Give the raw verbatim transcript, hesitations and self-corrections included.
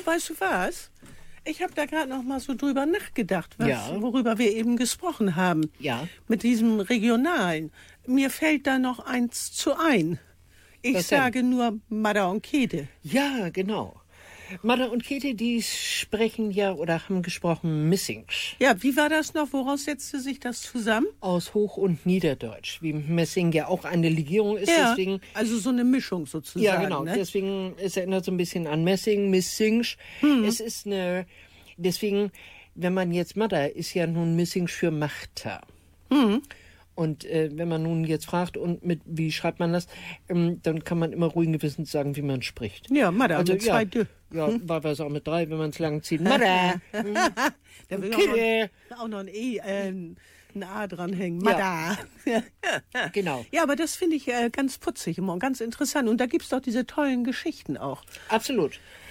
weißt du was? Ich habe da gerade noch mal so drüber nachgedacht, was, Ja. worüber wir eben gesprochen haben. Ja. Mit diesem Regionalen. Mir fällt da noch eins zu ein. Ich Was denn? sage nur Madda und Käthe. Ja, genau. Madda und Käthe, die sprechen ja oder haben gesprochen Messings. Ja, wie war das noch? Woraus setzte sich das zusammen? Aus Hoch- und Niederdeutsch, wie Messing ja auch eine Legierung ist, Ja, deswegen... also so eine Mischung sozusagen. Ja, genau, Ne? deswegen, es erinnert so ein bisschen an Messing, Missingsch. Hm. Es ist eine, deswegen, wenn man jetzt Madda ist ja nun Missingsch für Machter. Hm. Und äh, wenn man nun jetzt fragt, und mit wie schreibt man das, ähm, dann kann man immer ruhigen Gewissens sagen, wie man spricht. Ja, Madda Also, mit ja, zwei D. Ja, wahlweise auch mit drei, wenn man es lang zieht. Madda! Da will Käthe. auch, noch, auch noch ein E, äh, ein A dranhängen. Ja. Madda. Genau. Ja, aber das finde ich äh, ganz putzig und ganz interessant. Und da gibt es doch diese tollen Geschichten auch. Absolut.